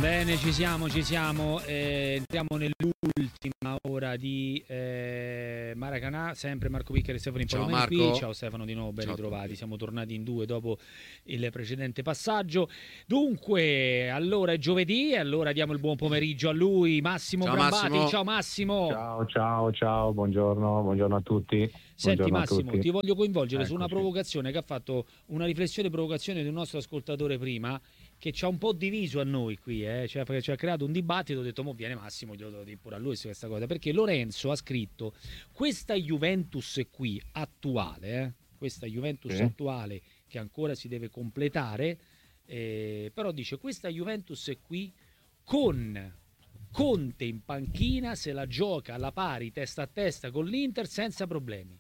Bene, ci siamo. Entriamo nell'ultima ora di Maracanã, sempre Marco Piccheri e Stefano Impallomeni qui. Ciao Stefano, di nuovo ben ritrovati. Siamo tornati in due dopo il precedente passaggio. Dunque, allora è giovedì, allora diamo il buon pomeriggio a lui, Massimo Brambati. Ciao Massimo. Ciao, buongiorno a tutti. Senti Buongiorno Massimo, ti voglio coinvolgere su una Eccoci. provocazione che ha fatto una provocazione di un nostro ascoltatore prima, che ci ha un po' diviso a noi qui, cioè, perché ci ha creato un dibattito. Ho detto, mo viene Massimo, glielo devo dire pure a lui questa cosa, perché Lorenzo ha scritto questa Juventus qui attuale, questa Juventus Sì. attuale che ancora si deve completare, però dice questa Juventus qui con Conte in panchina se la gioca alla pari testa a testa con l'Inter senza problemi.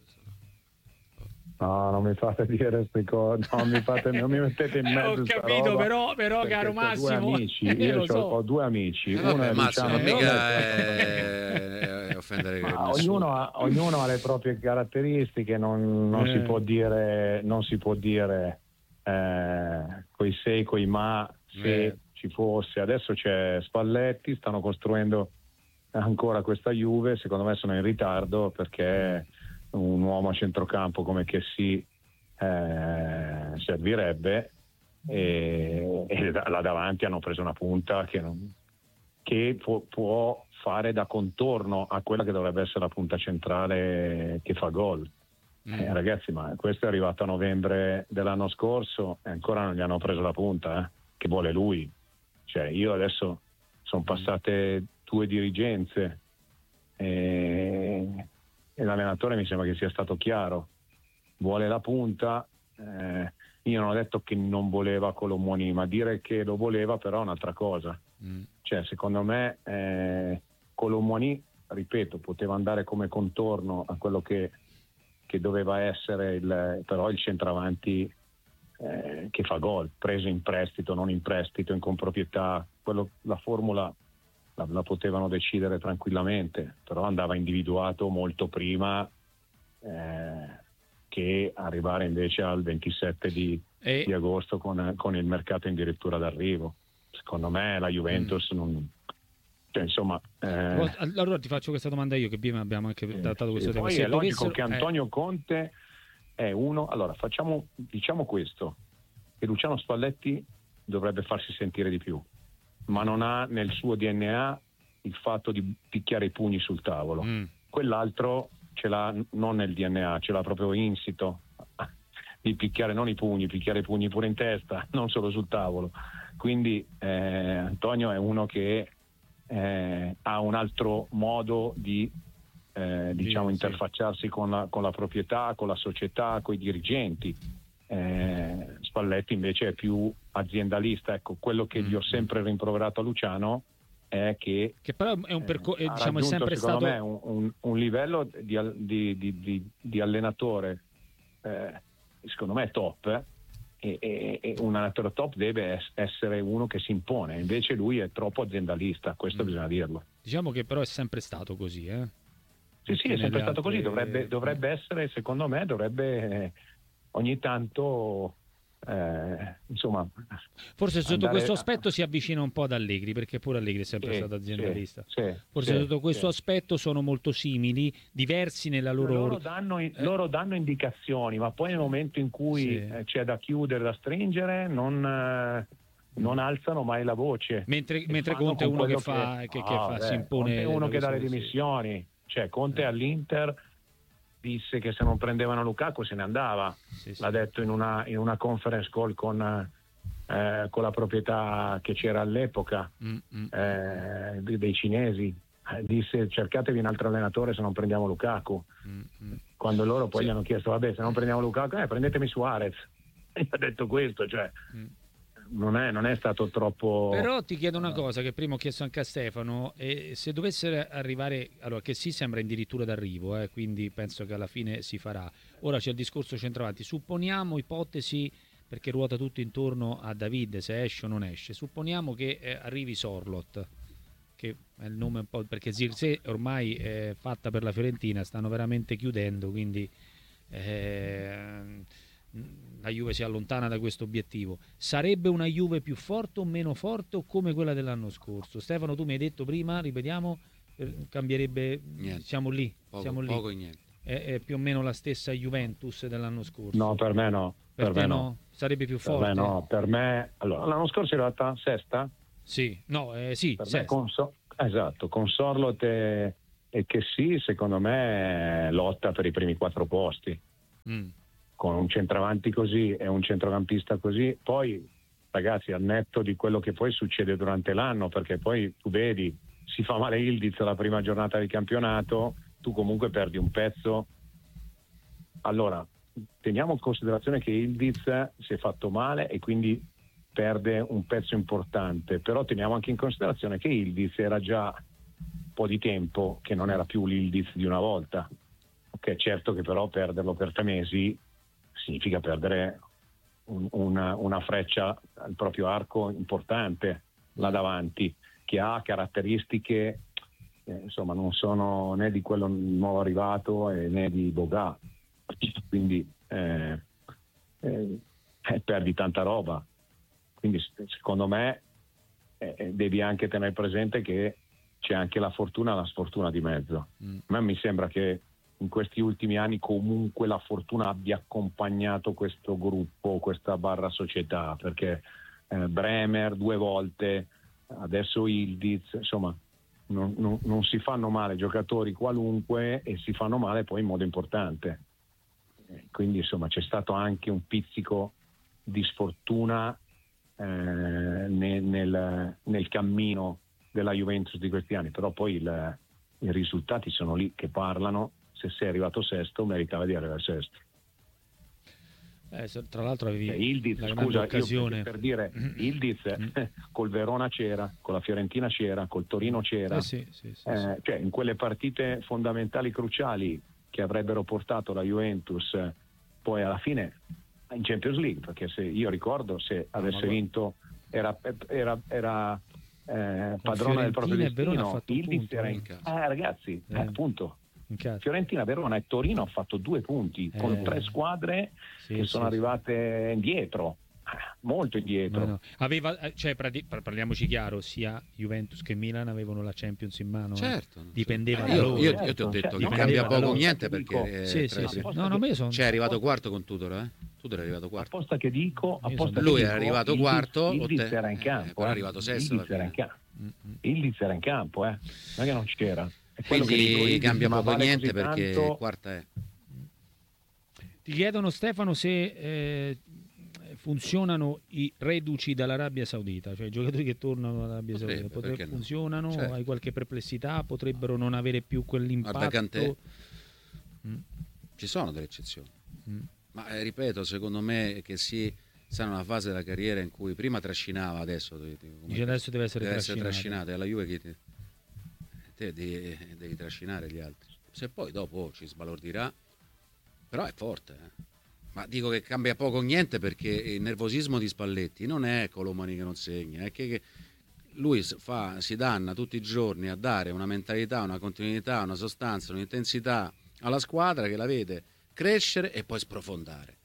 No, non mi fate dire queste cose, non mi mettete in mezzo. Ho capito, roba, però caro Massimo, due amici, io so. ho due amici. Uno Vabbè, è Massimo, Luciano, mica è offendere nessuno. ognuno ha le proprie caratteristiche, non si può dire coi se e coi ma se ci fosse. Adesso c'è Spalletti, stanno costruendo ancora questa Juve, secondo me sono in ritardo perché un uomo a centrocampo come che servirebbe, e là davanti hanno preso una punta che può fare da contorno a quella che dovrebbe essere la punta centrale che fa gol. Ragazzi, ma questo è arrivato a novembre dell'anno scorso e ancora non gli hanno preso la punta che vuole lui. Cioè, io adesso sono passate 2 dirigenze e l'allenatore mi sembra che sia stato chiaro, vuole la punta. Io non ho detto che non voleva Colomoni, ma dire che lo voleva però è un'altra cosa. Cioè, secondo me Colomoni, ripeto, poteva andare come contorno a quello che doveva essere però il centravanti che fa gol, preso in prestito, non in prestito, in comproprietà. La formula la potevano decidere tranquillamente, però andava individuato molto prima che arrivare invece al 27 di agosto con il mercato addirittura d'arrivo. Secondo me la Juventus non... Cioè, insomma, allora ti faccio questa domanda io, che prima abbiamo anche trattato questo tema. Poi è logico che Antonio Conte è uno... Allora, diciamo questo, che Luciano Spalletti dovrebbe farsi sentire di più, ma non ha nel suo DNA il fatto di picchiare i pugni sul tavolo. Quell'altro ce l'ha non nel DNA, ce l'ha proprio insito di picchiare non i pugni, picchiare i pugni pure in testa, non solo sul tavolo. Quindi Antonio è uno che ha un altro modo di interfacciarsi con la proprietà, con la società, con i dirigenti. Spalletti invece è più aziendalista. Ecco, quello che gli ho sempre rimproverato a Luciano è che però è un percorso, diciamo, è sempre secondo stato me un livello di allenatore secondo me top, e un allenatore top deve essere uno che si impone. Invece lui è troppo aziendalista, questo bisogna dirlo. Diciamo che però è sempre stato così, Sì, è sempre stato così. Dovrebbe essere, secondo me, ogni tanto insomma, forse sotto questo aspetto si avvicina un po' ad Allegri, perché pure Allegri è sempre stato aziendalista. Forse sotto questo aspetto sono molto simili, diversi nella loro... Loro danno indicazioni, ma poi nel momento in cui c'è da chiudere, da stringere, non alzano mai la voce. Mentre Conte è uno che si impone. Conte è uno che dà le dimissioni. Cioè, Conte all'Inter disse che se non prendevano Lukaku se ne andava. L'ha detto in una conference call con la proprietà che c'era all'epoca dei cinesi. Disse: cercatevi un altro allenatore se non prendiamo Lukaku. Quando loro poi gli hanno chiesto: vabbè, se non prendiamo Lukaku, prendetemi Suarez. E ha detto questo, cioè non è stato troppo. Però ti chiedo una cosa che prima ho chiesto anche a Stefano, se dovesse arrivare, allora, che sembra addirittura d'arrivo, quindi penso che alla fine si farà. Ora c'è il discorso centravanti, supponiamo, ipotesi, perché ruota tutto intorno a David, se esce o non esce, supponiamo che arrivi Sorloth, che è il nome un po', perché Zirkzee ormai è fatta per la Fiorentina, stanno veramente chiudendo, quindi la Juve si allontana da questo obiettivo. Sarebbe una Juve più forte o meno forte o come quella dell'anno scorso? Stefano, tu mi hai detto prima, ripetiamo, cambierebbe, niente. Siamo lì. Poco e niente. È più o meno la stessa Juventus dell'anno scorso? No, per me no. Per te no? Sarebbe più forte? Per me no, per me... Allora, l'anno scorso è arrivata sesta? Sì, sì, per sesta. Esatto, con Sorloth e che sì, secondo me lotta per i primi 4 posti. Con un centravanti così e un centrocampista così. Poi, ragazzi, al netto di quello che poi succede durante l'anno, perché poi tu vedi, si fa male Ildiz la prima giornata di campionato, tu comunque perdi un pezzo. Allora, teniamo in considerazione che Ildiz si è fatto male e quindi perde un pezzo importante, però teniamo anche in considerazione che Ildiz era già un po' di tempo che non era più l'Ildiz di una volta. Ok, certo che però perderlo per 3 mesi significa perdere una freccia al proprio arco importante là davanti, che ha caratteristiche insomma non sono né di quello nuovo arrivato né di Boga, quindi perdi tanta roba. Quindi secondo me devi anche tenere presente che c'è anche la fortuna e la sfortuna di mezzo. A me mi sembra che in questi ultimi anni comunque la fortuna abbia accompagnato questo gruppo, questa barra società, perché Bremer 2 volte, adesso Ildiz, insomma non si fanno male giocatori qualunque e si fanno male poi in modo importante. Quindi insomma c'è stato anche un pizzico di sfortuna nel cammino della Juventus di questi anni, però poi i risultati sono lì che parlano. Se sei arrivato sesto meritava di arrivare sesto. Tra l'altro avevi Ildiz, la grande occasione. Per dire, Ildiz col Verona c'era, con la Fiorentina c'era, col Torino c'era, sì. Cioè in quelle partite fondamentali, cruciali, che avrebbero portato la Juventus poi alla fine in Champions League, perché se io ricordo, se avesse vinto era padrona del proprio destino. Ildiz era in casa. Ragazzi, appunto. Fiorentina, Verona e Torino ha fatto 2 punti con 3 squadre che sono arrivate indietro, molto indietro. No. Parliamoci chiaro, sia Juventus che Milan avevano la Champions in mano. Certo. Dipendeva da loro. Io ti ho detto che cambia poco o niente, perché è arrivato quarto con Tudor, Tudor è arrivato quarto. Apposta che dico, lui è arrivato quarto, Ildiz era in campo, però è arrivato sesto. Ildiz era in campo, non è che non c'era. Quindi cambia poco o niente, perché quarta è. Ti chiedono, Stefano, se funzionano i reduci dall'Arabia Saudita, cioè i giocatori che tornano dall'Arabia Saudita, funzionano? Certo. Hai qualche perplessità? Potrebbero non avere più quell'impatto? Ci sono delle eccezioni, ma ripeto, secondo me che si sta in una fase della carriera in cui prima trascinava, adesso deve essere trascinata, e alla Juve che te devi trascinare gli altri, se poi dopo ci sbalordirà, però è forte, ma dico che cambia poco o niente, perché il nervosismo di Spalletti non è Colomani che non segna, è che lui si danna tutti i giorni a dare una mentalità, una continuità, una sostanza, un'intensità alla squadra, che la vede crescere e poi sprofondare,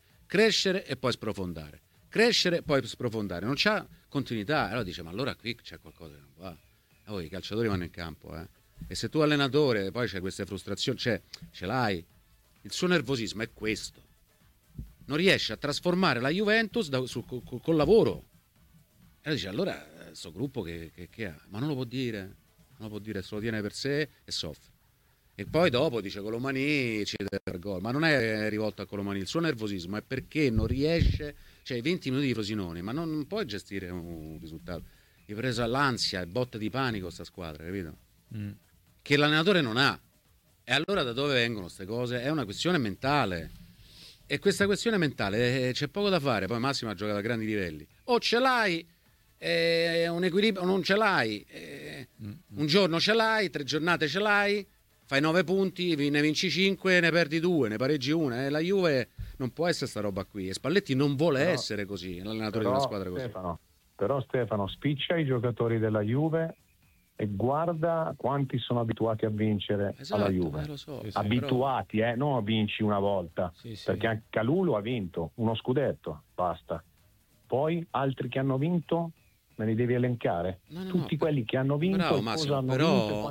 non c'ha continuità. Allora dice, ma allora qui c'è qualcosa che non va. Poi i calciatori vanno in campo, e se tu allenatore poi c'è queste frustrazioni, ce l'hai, il suo nervosismo è questo, non riesce a trasformare la Juventus col lavoro, e dice, allora sto gruppo che ha, ma non lo può dire, se lo tiene per sé e soffre. E poi dopo dice Colomani ci deve per gol, ma non è rivolto a Colomani, il suo nervosismo è perché non riesce, cioè 20 minuti di Frosinone, ma non puoi gestire un risultato. Hai preso l'ansia e botte di panico sta squadra, capito? Che l'allenatore non ha. E allora da dove vengono queste cose? È una questione mentale, e questa questione mentale c'è poco da fare. Poi Massimo ha giocato a grandi livelli, o ce l'hai un equilibrio o non ce l'hai, un giorno ce l'hai, 3 giornate ce l'hai, fai 9 punti, ne vinci 5, ne perdi 2, ne pareggi 1, la Juve non può essere sta roba qui, e Spalletti non vuole essere così, l'allenatore di una squadra così. Però Stefano spiccia i giocatori della Juve e guarda quanti sono abituati a vincere alla Juve. Lo so, abituati, non vinci una volta, perché anche Kalulu ha vinto uno scudetto, basta. Poi altri che hanno vinto me li devi elencare, tutti quelli che hanno vinto. Bravo, Massimo, però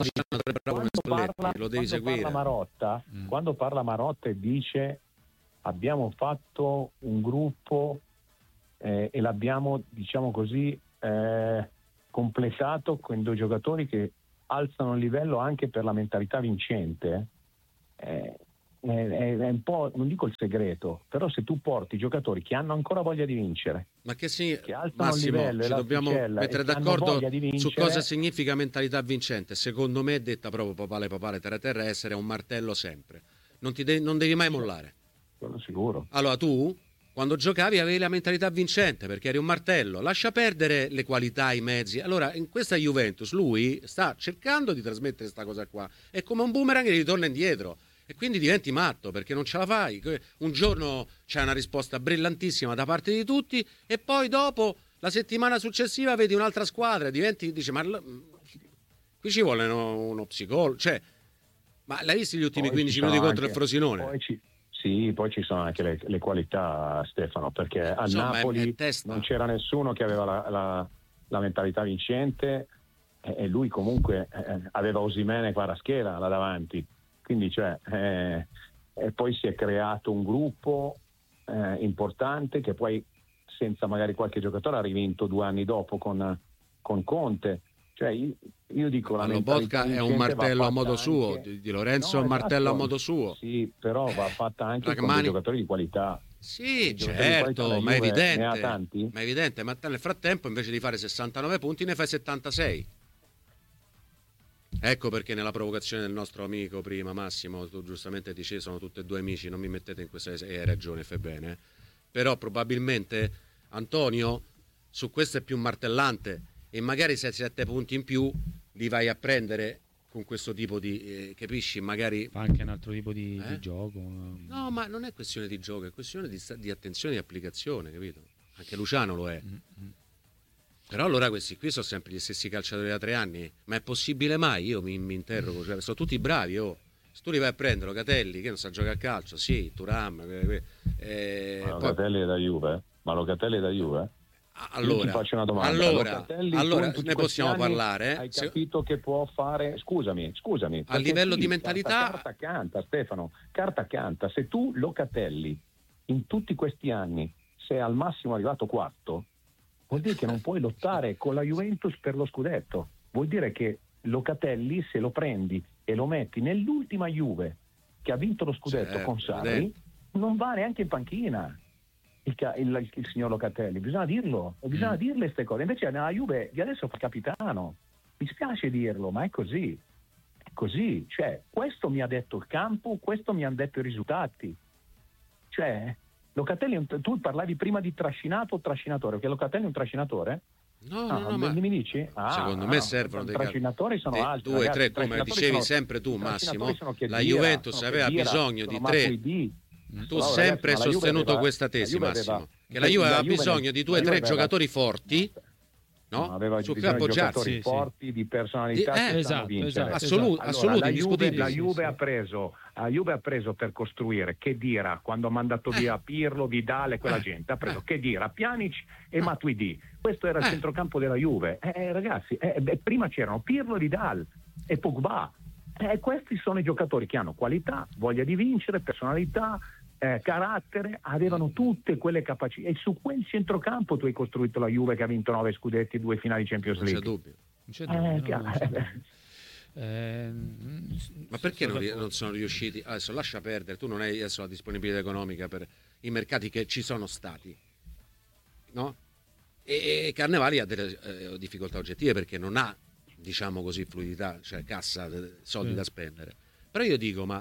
lo devi seguire. Quando parla Marotta e dice abbiamo fatto un gruppo e l'abbiamo, diciamo così, completato con 2 giocatori che alzano il livello anche per la mentalità vincente, è un po', non dico il segreto, però se tu porti giocatori che hanno ancora voglia di vincere, ma che alzano Massimo, il livello, ci dobbiamo mettere d'accordo su cosa significa mentalità vincente. Secondo me, detta proprio papale terra, essere un martello sempre, non devi mai mollare. Sono sicuro. Allora tu quando giocavi avevi la mentalità vincente perché eri un martello, lascia perdere le qualità, i mezzi. Allora in questa Juventus lui sta cercando di trasmettere questa cosa qua, è come un boomerang che ritorna indietro e quindi diventi matto perché non ce la fai. Un giorno c'è una risposta brillantissima da parte di tutti e poi dopo la settimana successiva vedi un'altra squadra e dici ma qui ci vuole uno psicologo, cioè, ma l'hai visto gli ultimi 15 minuti contro il Frosinone? Sì, poi ci sono anche le qualità, Stefano, perché a Napoli non c'era nessuno che aveva la mentalità vincente e lui comunque aveva Osimhen e Kvaratskhelia là davanti, quindi e poi si è creato un gruppo importante che poi senza magari qualche giocatore ha rivinto 2 anni dopo con Conte. Cioè io dico la Lobotka è un martello a modo suo, Di Lorenzo è un martello a modo suo. Sì, però va fatta anche con dei giocatori di qualità. Sì, certo, ma è evidente, ma nel frattempo invece di fare 69 punti ne fai 76. Ecco perché nella provocazione del nostro amico prima, Massimo, tu giustamente dici sono tutti e 2 amici, non mi mettete in questa... hai ragione, fai bene. Però probabilmente Antonio su questo è più martellante e magari 7 punti in più li vai a prendere con questo tipo di capisci, magari fa anche un altro tipo di gioco. No, ma non è questione di gioco, è questione di attenzione e di applicazione, capito? Anche Luciano lo è. Però allora questi qui sono sempre gli stessi calciatori da 3 anni, ma è possibile mai? Io mi interrogo, cioè, sono tutti bravi, se tu li vai a prendere, Locatelli che non sa giocare a calcio, sì, Thuram, ma Locatelli è da Juve? Allora, io ti faccio una domanda. Allora ne possiamo parlare. Hai capito che può fare? Scusami. A livello di mentalità. Carta canta, Stefano. Carta canta. Se tu Locatelli in tutti questi anni sei al massimo arrivato 4, vuol dire che non puoi lottare con la Juventus per lo scudetto. Vuol dire che Locatelli, se lo prendi e lo metti nell'ultima Juve che ha vinto lo scudetto con Sarri, non va neanche in panchina. Il signor Locatelli, bisogna dirlo, bisogna dirle queste cose. Invece nella Juve di adesso fa capitano, mi spiace dirlo, ma è così, cioè questo mi ha detto il campo, questo mi hanno detto i risultati. Cioè Locatelli, tu parlavi prima di trascinato o trascinatore, perché Locatelli è un trascinatore? No, ma mi dici? Secondo me servono dei trascinatori, sono altri 2 3 come dicevi sempre tu, Massimo. La Juventus aveva bisogno di 3. Tu sempre hai sostenuto questa tesi, Massimo, che la Juve aveva bisogno di 2 3 giocatori forti, no? Aveva su bisogno cui appoggiarsi, di giocatori forti, di personalità, esatto. Assoluto, indiscutibile. La Juve ha preso per costruire Khedira quando ha mandato via Pirlo, Vidal, quella gente, ha preso Khedira, Pjanic e Matuidi. Questo era il centrocampo della Juve. Ragazzi, prima c'erano Pirlo, Vidal e Pogba. Questi sono i giocatori che hanno qualità, voglia di vincere, personalità, carattere, avevano tutte quelle capacità e su quel centrocampo tu hai costruito la Juve che ha vinto 9 scudetti e 2 finali di Champions League. Non c'è dubbio. Ma perché non sono riusciti? Adesso lascia perdere, tu non hai adesso la disponibilità economica per i mercati che ci sono stati, no? E Carnevali ha delle difficoltà oggettive perché non ha, diciamo così, fluidità, cioè cassa, soldi da spendere. Però io dico, ma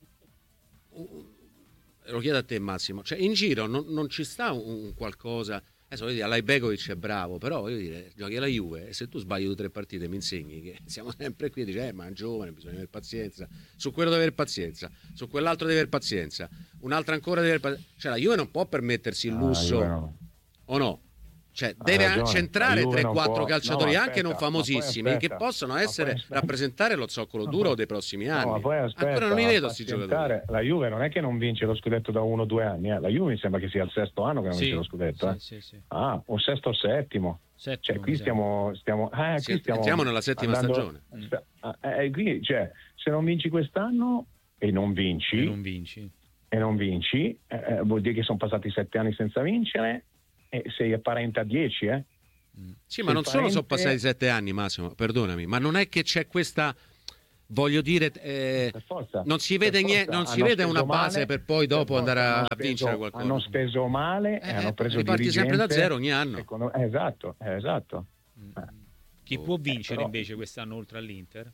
lo chiedo a te, Massimo, cioè in giro non ci sta un qualcosa. Adesso voglio dire, Alajbegovic è bravo, però voglio dire, giochi alla Juve e se tu sbagli 2 o 3 partite mi insegni che siamo sempre qui e dici ma è giovane, bisogna avere pazienza, su quello deve avere pazienza, su quell'altro deve avere pazienza, un altro ancora deve avere pazienza. Cioè la Juve non può permettersi il lusso, no. o no? Cioè, deve centrare 3-4 calciatori anche non ma famosissimi che possono rappresentare lo zoccolo duro dei prossimi anni. Ma poi ancora non li vedo sti giocatori. La Juve non è che non vince lo scudetto da 1 o 2 anni, La Juve mi sembra che sia il 6º anno che non vince lo scudetto. Sì. O 6º o 7º. Cioè, qui stiamo entriamo nella 7ª stagione. Qui, cioè, se non vinci quest'anno e non vinci, vuol dire che sono passati 7 anni senza vincere. E sei apparente a 10, Sì, ma non solo sono passati 7 anni, Massimo, perdonami, ma non è che c'è questa, voglio dire, non si vede niente, non si vede una base per poi dopo andare a vincere qualcosa. Hanno speso male e hanno preso riparti sempre da zero ogni anno. Esatto. Chi può vincere invece quest'anno oltre all'Inter?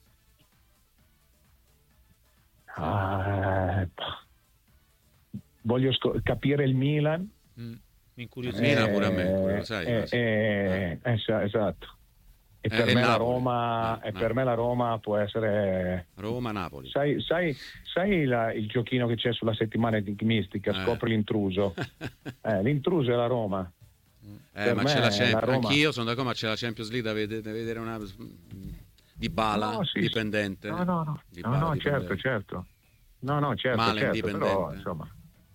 Voglio capire il Milan. Mi incuriosisce pure a me, lo sai. Esatto. E per me la Roma, per me la Roma può essere Roma-Napoli. Sai il giochino che c'è sulla settimana enigmistica, scopri l'intruso. L'intruso è la Roma. Ma c'è la Champions. Anch'io sono d'accordo, ma c'è la Champions League da vedere una Dybala dipendente. No, certo. Male certo, indipendente. Però, insomma.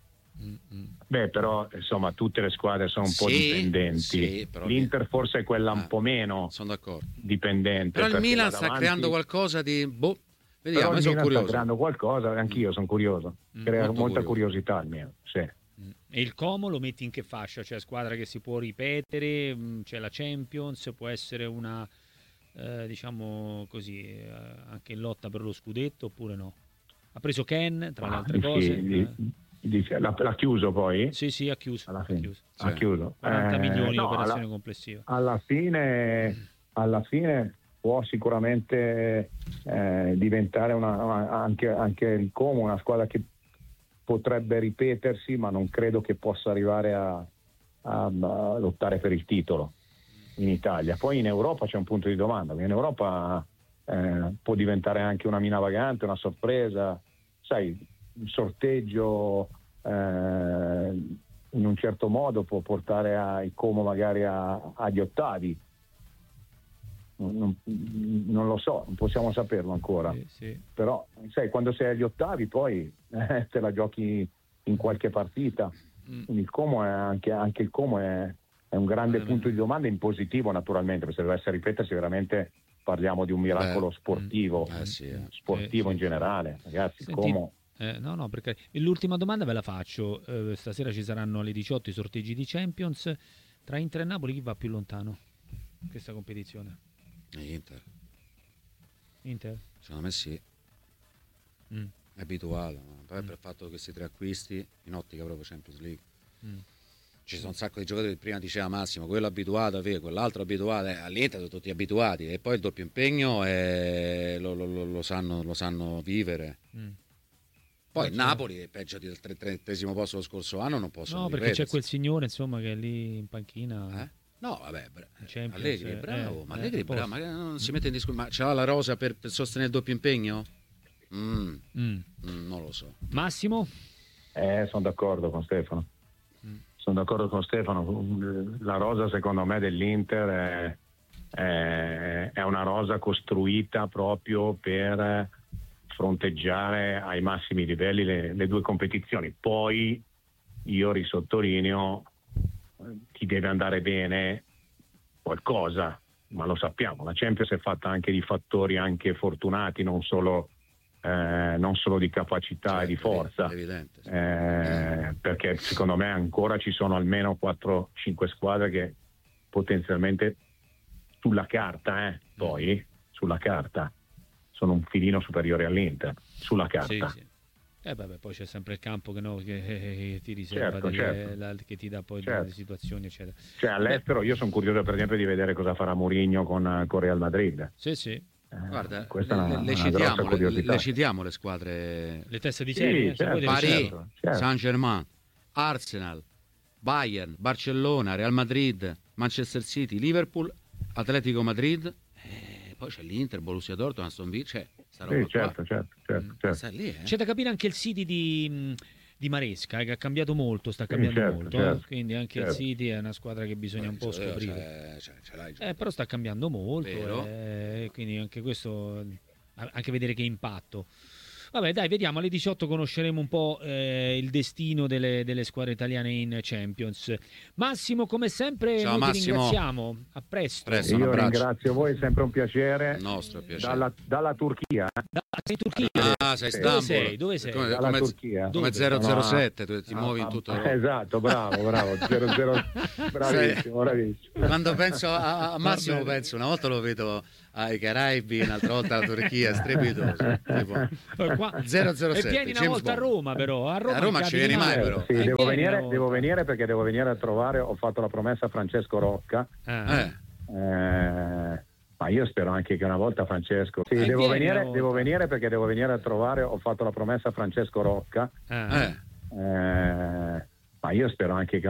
Però insomma tutte le squadre sono un po' dipendenti. L'Inter forse è quella un po' meno dipendente. Però il Milan sta creando qualcosa di vediamo, sono curioso. Sta creando qualcosa, anch'io sono curioso. Crea molta curiosità almeno. Sì. E il Como lo metti in che fascia? Cioè squadra che si può ripetere, c'è la Champions, può essere una diciamo così anche in lotta per lo scudetto oppure no? Ha preso Ken tra le altre cose. L'ha chiuso poi? Sì, ha chiuso. Ha chiuso. 40 milioni l'operazione complessiva. Alla fine può sicuramente diventare anche il Como una squadra che potrebbe ripetersi, ma non credo che possa arrivare a lottare per il titolo in Italia. Poi in Europa c'è un punto di domanda. In Europa può diventare anche una mina vagante, una sorpresa. Sai, il sorteggio in un certo modo può portare il Como magari agli ottavi. Non lo so, non possiamo saperlo ancora. Sì. Però sai, quando sei agli ottavi poi te la giochi in qualche partita. Quindi il Como è anche il Como è un grande punto di domanda in positivo, naturalmente, perché se dovesse ripetersi veramente parliamo di un miracolo sportivo, in generale, ragazzi. Senti, Como no, perché l'ultima domanda ve la faccio. Stasera ci saranno alle 18 i sorteggi di Champions. Tra Inter e Napoli chi va più lontano in questa competizione? Inter? Secondo me sì. È abituato. Poi per il fatto che questi 3 acquisti in ottica proprio Champions League. Ci sono un sacco di giocatori, prima diceva Massimo, quello abituato a quell'altro abituato, all'Inter sono tutti abituati, e poi il doppio impegno lo sanno vivere. Poi Napoli è peggio del 30° posto lo scorso anno, non possono perché c'è quel signore insomma che è lì in panchina. No, vabbè, Allegri è bravo, ma Allegri è bravo, ma non si mette in discussione, ma c'ha la rosa per sostenere il doppio impegno? Non lo so. Massimo? Sono d'accordo con Stefano. La rosa secondo me dell'Inter è una rosa costruita proprio per fronteggiare ai massimi livelli le 2 competizioni. Poi io risottolineo, ti deve andare bene qualcosa, ma lo sappiamo, la Champions è fatta anche di fattori anche fortunati, non solo di capacità e di forza. È evidente, sì. Perché secondo me ancora ci sono almeno 4-5 squadre che potenzialmente sulla carta sulla carta sono un filino superiore all'Inter, sulla carta. Sì. Poi c'è sempre il campo che ti riserva che ti dà poi le situazioni, eccetera. Cioè all'estero io sono curioso per esempio di vedere cosa farà Mourinho con Real Madrid. Sì. Guarda, le citiamo le squadre, le teste di serie, Paris, Saint-Germain, Arsenal, Bayern, Barcellona, Real Madrid, Manchester City, Liverpool, Atletico Madrid, poi c'è l'Inter, Borussia Dortmund, Aston Villa, certo. C'è da capire anche il City di di Maresca, che ha cambiato molto, sta cambiando certo, molto, certo, quindi anche il certo. City è una squadra che bisogna un po' scoprire. Ce l'hai, Però sta cambiando molto, vero? quindi anche questo, anche vedere che impatto. Vabbè, dai, vediamo, alle 18 conosceremo un po' il destino delle squadre italiane in Champions. Massimo, come sempre, Ciao, noi ti Massimo. ringraziamo. A presto. Presto. Un Io abbraccio. ringrazio voi, è sempre un piacere. Il nostro piacere. Dalla Turchia. Sei in Turchia? Sei Sì. Istanbul. Dove sei? Come, Dalla come, Turchia. come Dove? 007, tu ti muovi in tutto il Esatto, bravo. 00. Bravissimo. Quando penso a Massimo penso, una volta lo vedo ai Caraibi, un'altra volta alla Turchia, strepitoso. Tipo, Qua- 007. E vieni una James volta a Bond. Roma, però. A A Roma ci vieni mai, però. Sì, devo vieni una venire volta. perché devo venire a trovare, ho fatto la promessa a Francesco Rocca. Ma io spero anche che una volta Francesco. Sì, devo vieni una volta. venire perché devo venire a trovare, ho fatto la promessa a Francesco Rocca. Ma io spero anche che